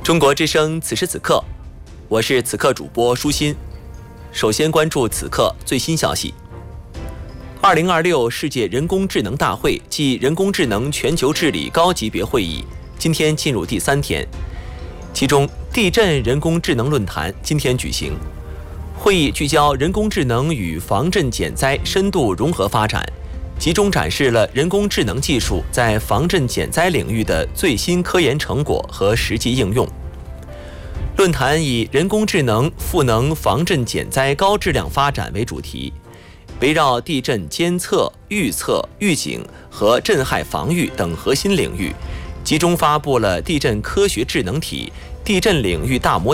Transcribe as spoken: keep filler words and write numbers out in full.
中国之声此时此刻，我是此刻主播舒心。首先关注此刻最新消息。二零二六世界人工智能大会暨人工智能全球治理高级别会议今天进入第三天，其中地震人工智能论坛今天举行。会议聚焦人工智能与防震减灾深度融合发展，集中展示了人工智能技术在防震减灾领域的最新科研成果和实际应用。论坛以人工智能赋能防震减灾高质量发展为主题，围绕地震监测、预测、预警和震害防御等核心领域，集中发布了地震科学智能体、地震领域大模